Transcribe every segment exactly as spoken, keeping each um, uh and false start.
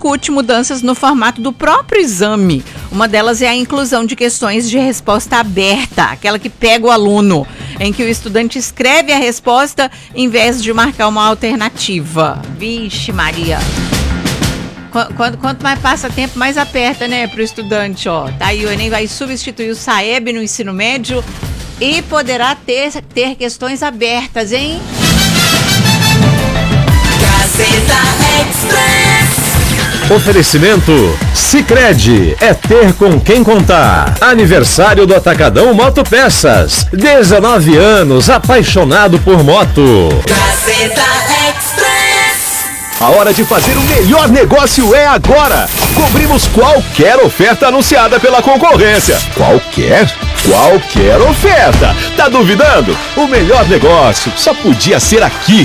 discute mudanças no formato do próprio exame. Uma delas é a inclusão de questões de resposta aberta, aquela que pega o aluno, em que o estudante escreve a resposta em vez de marcar uma alternativa. Vixe Maria! Quanto, quanto mais passa tempo, mais aperta, né, para o estudante, ó. Tá aí, o Enem vai substituir o SAEB no ensino médio e poderá ter, ter questões abertas, hein? Gazeta Express. Oferecimento Sicredi, é ter com quem contar. Aniversário do Atacadão Motopeças. dezenove anos, apaixonado por moto. Gazeta Express. A hora de fazer o melhor negócio é agora. Cobrimos qualquer oferta anunciada pela concorrência. Qualquer? Qualquer oferta. Tá duvidando? O melhor negócio só podia ser aqui.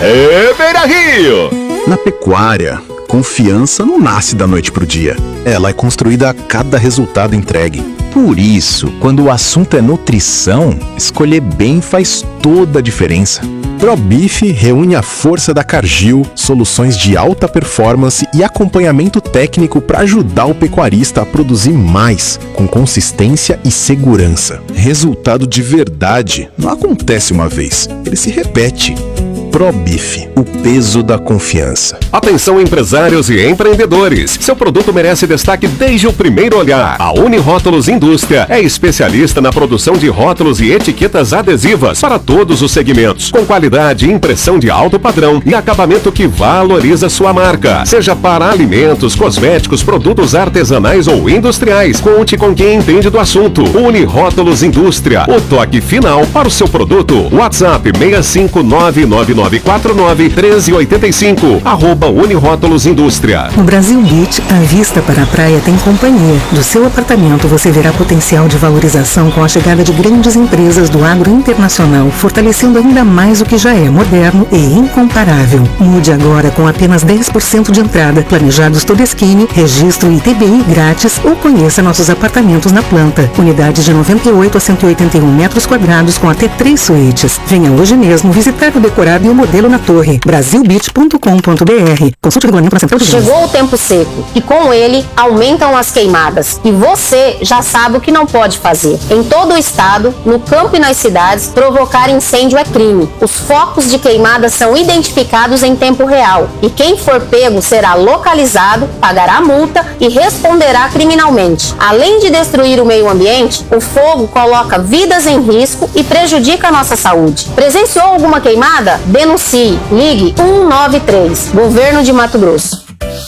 É Beira Rio. Na pecuária, confiança não nasce da noite pro dia. Ela é construída a cada resultado entregue. Por isso, quando o assunto é nutrição, escolher bem faz toda a diferença. ProBeef reúne a força da Cargill, soluções de alta performance e acompanhamento técnico para ajudar o pecuarista a produzir mais, com consistência e segurança. Resultado de verdade não acontece uma vez, ele se repete. ProBeef, o peso da confiança. Atenção empresários e empreendedores. Seu produto merece destaque desde o primeiro olhar. A Unirótulos Indústria é especialista na produção de rótulos e etiquetas adesivas para todos os segmentos, com qualidade e impressão de alto padrão e acabamento que valoriza sua marca. Seja para alimentos, cosméticos, produtos artesanais ou industriais, conte com quem entende do assunto. Unirótulos Indústria, o toque final para o seu produto. WhatsApp seis cinco nove nove nove quatro nove um três oito cinco, arroba Unirótulos Indústria. No Brasil Beach, a vista para a praia tem companhia. Do seu apartamento você verá potencial de valorização com a chegada de grandes empresas do agro internacional, fortalecendo ainda mais o que já é moderno e incomparável. Mude agora com apenas dez por cento de entrada, planejados Todeskine, registro e T B I grátis, ou conheça nossos apartamentos na planta. Unidades de noventa e oito a cento e oitenta e um metros quadrados com até três suítes. Venha hoje mesmo visitar o decorado e o modelo na torre. brasil beach ponto com ponto b r. Consulte o regulamento na central de vendas. Chegou o tempo seco e com ele aumentam as queimadas. E você já sabe o que não pode fazer. Em todo o estado, no campo e nas cidades, provocar incêndio é crime. Os focos de queimada são identificados em tempo real. E quem for pego será localizado, pagará multa e responderá criminalmente. Além de destruir o meio ambiente, o fogo coloca vidas em risco e prejudica a nossa saúde. Presenciou alguma queimada? Denuncie. Ligue um nove três. Governo de Mato Grosso.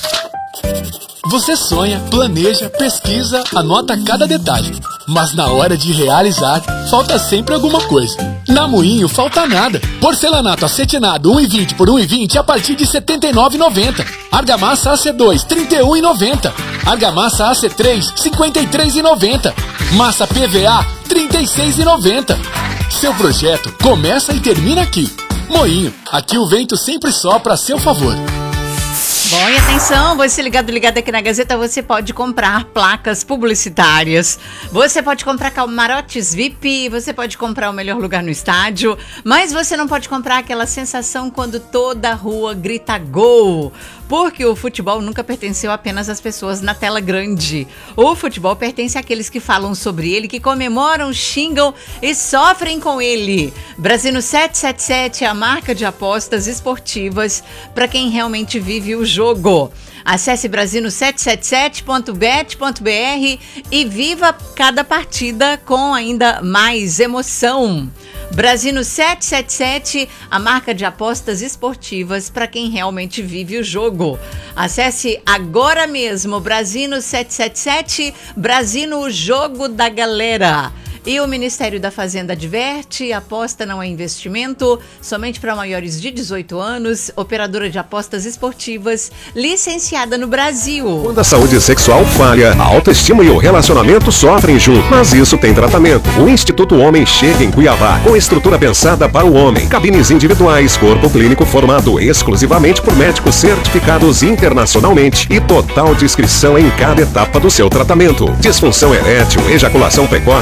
Você sonha, planeja, pesquisa, anota cada detalhe. Mas na hora de realizar, falta sempre alguma coisa. Na Moinho falta nada. Porcelanato acetinado um e vinte por um e vinte a partir de setenta e nove reais e noventa centavos. Argamassa A C dois trinta e um reais e noventa centavos. Argamassa A C três cinquenta e três reais e noventa centavos. Massa P V A trinta e seis reais e noventa centavos. Seu projeto começa e termina aqui. Moinho, aqui o vento sempre sopra a seu favor. Bom, e atenção, você ligado, ligado aqui na Gazeta, você pode comprar placas publicitárias, você pode comprar camarotes V I P, você pode comprar o melhor lugar no estádio, mas você não pode comprar aquela sensação quando toda a rua grita gol, porque o futebol nunca pertenceu apenas às pessoas na tela grande. O futebol pertence àqueles que falam sobre ele, que comemoram, xingam e sofrem com ele. Brasino sete sete sete é a marca de apostas esportivas para quem realmente vive o jogo. Acesse brasino sete sete sete ponto bet ponto b r e viva cada partida com ainda mais emoção. Brasino sete sete sete, a marca de apostas esportivas para quem realmente vive o jogo. Acesse agora mesmo Brasino sete sete sete, Brasino, o jogo da galera. E o Ministério da Fazenda adverte: aposta não é investimento, somente para maiores de dezoito anos, operadora de apostas esportivas, licenciada no Brasil. Quando a saúde sexual falha, a autoestima e o relacionamento sofrem junto, mas isso tem tratamento. O Instituto Homem chega em Cuiabá, com estrutura pensada para o homem, cabines individuais, corpo clínico formado exclusivamente por médicos certificados internacionalmente e total discrição em cada etapa do seu tratamento. Disfunção erétil, ejaculação precoce, falta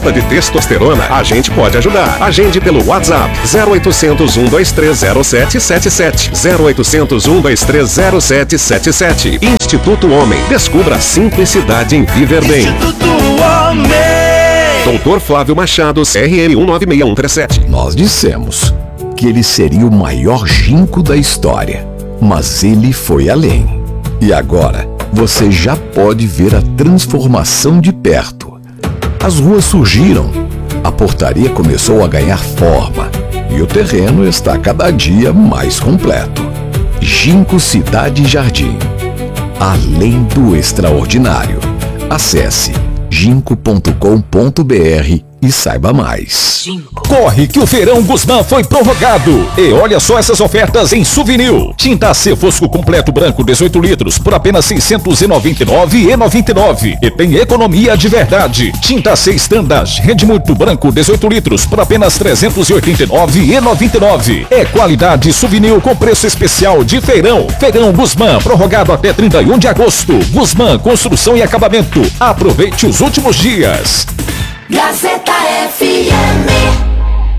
falta de testosterona, a gente pode ajudar. Agende pelo WhatsApp zero oitocentos, um dois três zero sete sete sete. zero oitocentos, um dois três zero sete sete sete. Instituto Homem. Descubra a simplicidade em viver bem. Instituto Homem. Doutor Flávio Machado, C R M um nove seis um três sete. Nós dissemos que ele seria o maior ginkgo da história, mas ele foi além. E agora, você já pode ver a transformação de perto. As ruas surgiram, a portaria começou a ganhar forma e o terreno está cada dia mais completo. Ginkgo Cidade Jardim. Além do extraordinário. Acesse ginkgo ponto com ponto br e saiba mais. Corre que o Feirão Guzmã foi prorrogado. E olha só essas ofertas em Souvenir. Tinta C Fosco completo branco dezoito litros por apenas seiscentos e noventa e nove reais e noventa e nove centavos. E tem economia de verdade. Tinta C Standard Redmuto branco dezoito litros por apenas trezentos e oitenta e nove reais e noventa e nove centavos. É qualidade Souvenir com preço especial de Feirão. Feirão Guzmã prorrogado até trinta e um de agosto. Guzmã Construção e Acabamento. Aproveite os últimos dias. Gazeta F M.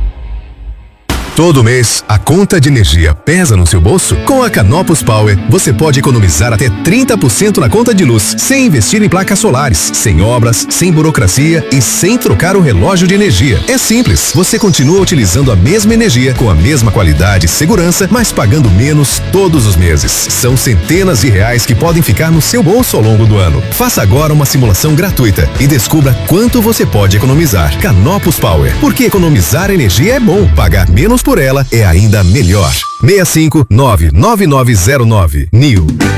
Todo mês, a conta de energia pesa no seu bolso? Com a Canopus Power, você pode economizar até trinta por cento na conta de luz, sem investir em placas solares, sem obras, sem burocracia e sem trocar o relógio de energia. É simples, você continua utilizando a mesma energia, com a mesma qualidade e segurança, mas pagando menos todos os meses. São centenas de reais que podem ficar no seu bolso ao longo do ano. Faça agora uma simulação gratuita e descubra quanto você pode economizar. Canopus Power, porque economizar energia é bom, pagar menos por ela é ainda melhor. seis cinco nove nove nove zero nove N I O.